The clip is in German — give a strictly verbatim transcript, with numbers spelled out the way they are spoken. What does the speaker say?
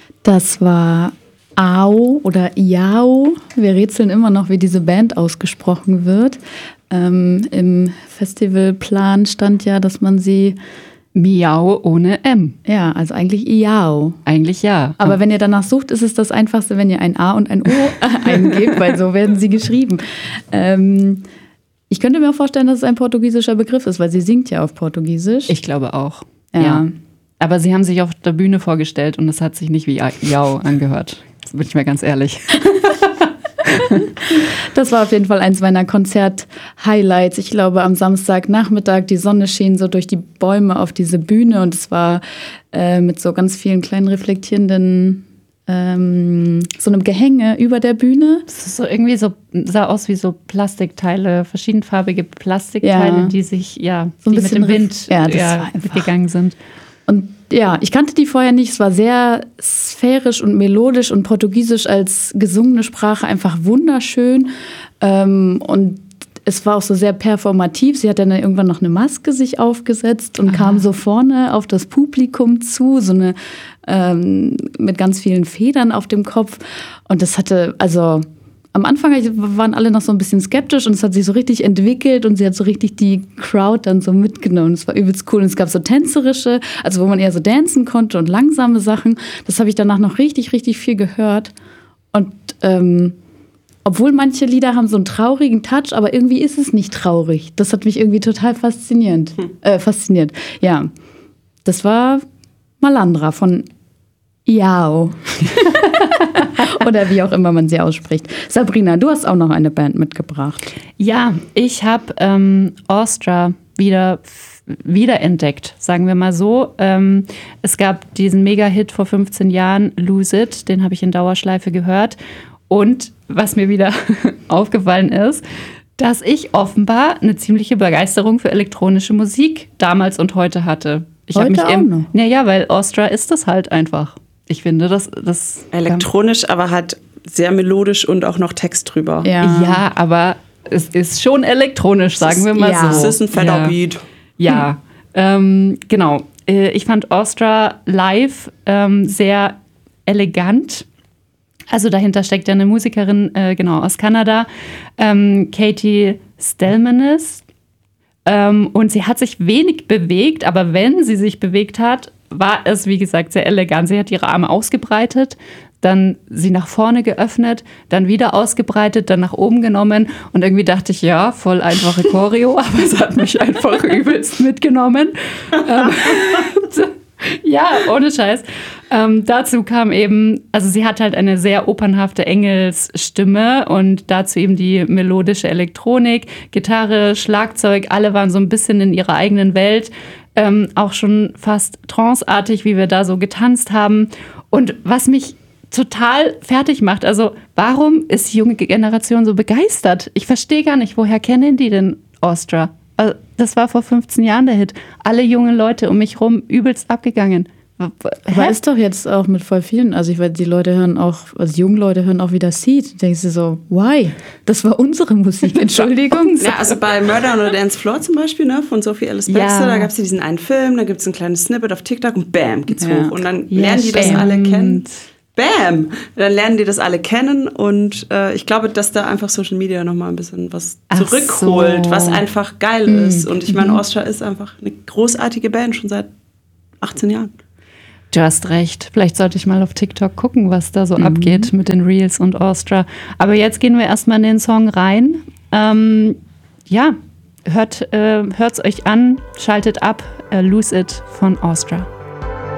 Das war Ao oder Iao. Wir rätseln immer noch, wie diese Band ausgesprochen wird. Ähm, im Festivalplan stand ja, dass man sie... Miau ohne M. Ja, also eigentlich Iao. Eigentlich ja. Aber wenn ihr danach sucht, ist es das Einfachste, wenn ihr ein A und ein O eingebt, weil so werden sie geschrieben. Ähm, ich könnte mir auch vorstellen, dass es ein portugiesischer Begriff ist, weil sie singt ja auf Portugiesisch. Ich glaube auch. Ja. ja. Aber sie haben sich auf der Bühne vorgestellt und es hat sich nicht wie Iao angehört. Das bin ich mir ganz ehrlich. Das war auf jeden Fall eins meiner Konzert-Highlights. Ich glaube, am Samstagnachmittag, die Sonne schien so durch die Bäume auf diese Bühne und es war äh, mit so ganz vielen kleinen reflektierenden, ähm, so einem Gehänge über der Bühne. Das ist so irgendwie so, sah aus wie so Plastikteile, verschiedenfarbige Plastikteile, ja. die sich, ja, so ein die bisschen mit dem Wind ja, das ja, war einfach gegangen sind. Und ja, ich kannte die vorher nicht. Es war sehr sphärisch und melodisch und Portugiesisch als gesungene Sprache einfach wunderschön. Ähm, und es war auch so sehr performativ. Sie hat dann irgendwann noch eine Maske sich aufgesetzt und Aha. kam so vorne auf das Publikum zu, so eine ähm, mit ganz vielen Federn auf dem Kopf. Und das hatte, also am Anfang waren alle noch so ein bisschen skeptisch und es hat sich so richtig entwickelt und sie hat so richtig die Crowd dann so mitgenommen. Das war übelst cool. Und es gab so tänzerische, also wo man eher so dancen konnte und langsame Sachen. Das habe ich danach noch richtig, richtig viel gehört. Und ähm, obwohl manche Lieder haben so einen traurigen Touch, aber irgendwie ist es nicht traurig. Das hat mich irgendwie total faszinierend. Hm. Äh, fasziniert. Ja, das war Malandra von Iao. Oder wie auch immer man sie ausspricht. Sabrina, du hast auch noch eine Band mitgebracht. Ja, ich habe ähm, Aostra wieder wiederentdeckt, sagen wir mal so. Ähm, es gab diesen Mega-Hit vor fünfzehn Jahren, Lose It, den habe ich in Dauerschleife gehört. Und was mir wieder aufgefallen ist, dass ich offenbar eine ziemliche Begeisterung für elektronische Musik damals und heute hatte. Ich heute mich auch eben, noch? Naja, weil Aostra ist das halt einfach. Ich finde, das... das elektronisch, aber halt sehr melodisch und auch noch Text drüber. Ja, ja, aber es ist schon elektronisch, sagen wir mal ja. so. Es ist ein fetter ja. Beat. Ja, ähm, genau. Ich fand Aostra live ähm, sehr elegant. Also dahinter steckt ja eine Musikerin, äh, genau, aus Kanada, ähm, Katie Stelmanis. Ähm, und sie hat sich wenig bewegt, aber wenn sie sich bewegt hat, war es, wie gesagt, sehr elegant. Sie hat ihre Arme ausgebreitet, dann sie nach vorne geöffnet, dann wieder ausgebreitet, dann nach oben genommen. Und irgendwie dachte ich, ja, voll einfache Choreo, aber es hat mich einfach übelst mitgenommen. ähm, ja, ohne Scheiß. Ähm, dazu kam eben, also sie hat halt eine sehr opernhafte Engelsstimme und dazu eben die melodische Elektronik, Gitarre, Schlagzeug, alle waren so ein bisschen in ihrer eigenen Welt. Ähm, auch schon fast tranceartig, wie wir da so getanzt haben. Und was mich total fertig macht, also warum ist die junge Generation so begeistert? Ich verstehe gar nicht, woher kennen die denn Aostra? Also, das war vor fünfzehn Jahren der Hit. Alle jungen Leute um mich rum übelst abgegangen. Aber ist doch jetzt auch mit voll vielen, also ich weiß, die Leute hören auch, also junge Leute hören auch wieder Seed. Denkst du so, why? Das war unsere Musik, Entschuldigung. Ja, also bei Murder on the Dance Floor zum Beispiel, ne, von Sophie Ellis Bextor, ja. Da gab es ja diesen einen Film, da gibt es ein kleines Snippet auf TikTok und bam, geht's ja. hoch. Und dann ja, lernen die das stimmt. alle kennen. Bam! Dann lernen die das alle kennen und äh, ich glaube, dass da einfach Social Media nochmal ein bisschen was Ach zurückholt, so. was einfach geil mhm. ist. Und ich meine, Aostra ist einfach eine großartige Band, schon seit achtzehn Jahren. Du hast recht. Vielleicht sollte ich mal auf TikTok gucken, was da so mhm. abgeht mit den Reels und Aostra. Aber jetzt gehen wir erstmal in den Song rein. Ähm, ja, hört, äh, hört's euch an, schaltet ab. Äh, Lose It von Aostra.